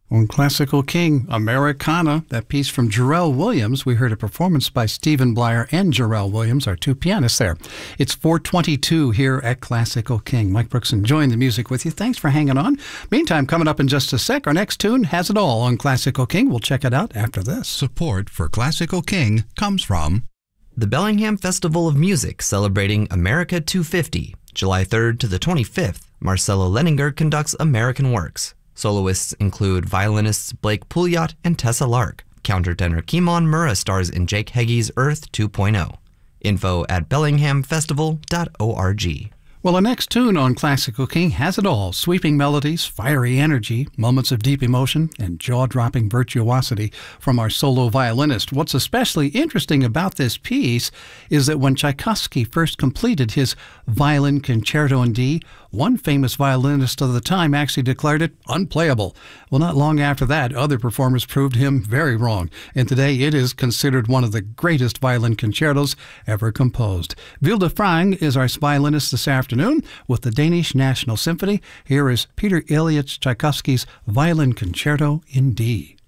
On Classical King, Americana, that piece from Jarrell Williams. We heard a performance by Stephen Blyer and Jarrell Williams, our two pianists there. It's 4:22 here at Classical King. Mike Brooks enjoying the music with you. Thanks for hanging on. Meantime, coming up in just a sec, our next tune has it all on Classical King. We'll check it out after this. Support for Classical King comes from the Bellingham Festival of Music, celebrating America 250. July 3rd to the 25th, Marcelo Leninger conducts American Works. Soloists include violinists Blake Pouliot and Tessa Lark. Countertenor Kimon Murrah stars in Jake Heggie's Earth 2.0. Info at bellinghamfestival.org. Well, our next tune on Classical King has it all. Sweeping melodies, fiery energy, moments of deep emotion, and jaw-dropping virtuosity from our solo violinist. What's especially interesting about this piece is that when Tchaikovsky first completed his Violin Concerto in D, one famous violinist of the time actually declared it unplayable. Well, not long after that, other performers proved him very wrong, and today it is considered one of the greatest violin concertos ever composed. Vilde Frang is our violinist this afternoon with the Danish National Symphony. Here is Peter Ilyich Tchaikovsky's Violin Concerto in D.